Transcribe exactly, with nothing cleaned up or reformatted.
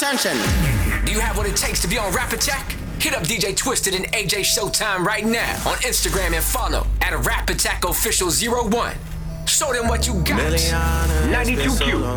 Junction. Do you have what it takes to be on Rap Attack? Hit up D J Twisted and A J Showtime right now on Instagram and follow at Rap Attack Official zero one. Show them what you got. ninety-two Q.